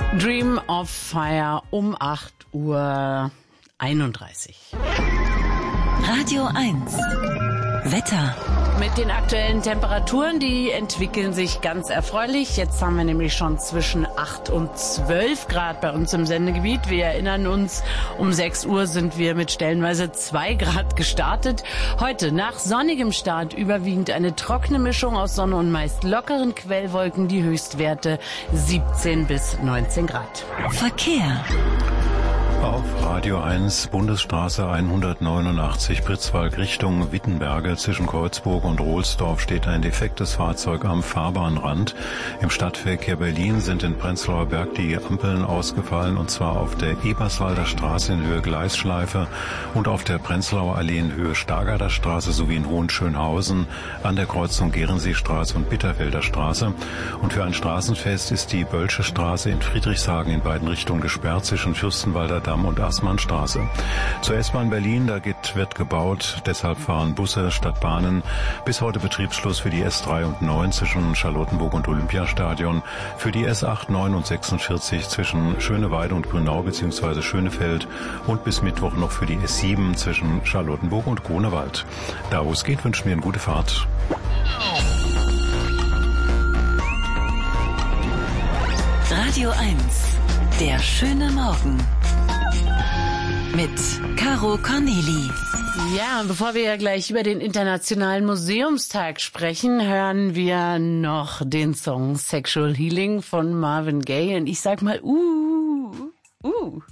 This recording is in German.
Dream of Fire um 8:31 Uhr. Radio 1 Wetter. Mit den aktuellen Temperaturen, die entwickeln sich ganz erfreulich. Jetzt haben wir nämlich schon zwischen 8 und 12 Grad bei uns im Sendegebiet. Wir erinnern uns, um 6 Uhr sind wir mit stellenweise 2 Grad gestartet. Heute nach sonnigem Start überwiegend eine trockene Mischung aus Sonne und meist lockeren Quellwolken. Die Höchstwerte 17 bis 19 Grad. Verkehr. Auf Radio 1 Bundesstraße 189 Pritzwalk Richtung Wittenberge zwischen Kreuzburg und Rohlsdorf steht ein defektes Fahrzeug am Fahrbahnrand. Im Stadtverkehr Berlin sind in Prenzlauer Berg die Ampeln ausgefallen, und zwar auf der Eberswalder Straße in Höhe Gleisschleife und auf der Prenzlauer Allee in Höhe Stargarder Straße sowie in Hohenschönhausen an der Kreuzung Gerenseestraße und Bitterfelder Straße. Und für ein Straßenfest ist die Bölsche Straße in Friedrichshagen in beiden Richtungen gesperrt zwischen Fürstenwalder Damm und Assmannstraße. Zur S-Bahn Berlin, da wird gebaut, deshalb fahren Busse statt Bahnen. Bis heute Betriebsschluss für die S3 und 9 zwischen Charlottenburg und Olympiastadion, für die S8, 9 und 46 zwischen Schöneweide und Grünau bzw. Schönefeld und bis Mittwoch noch für die S7 zwischen Charlottenburg und Grunewald. Da wo es geht, wünschen wir eine gute Fahrt. Radio 1, der schöne Morgen. Mit Caro Corneli. Ja, bevor wir gleich über den Internationalen Museumstag sprechen, hören wir noch den Song Sexual Healing von Marvin Gaye. Und ich sag mal,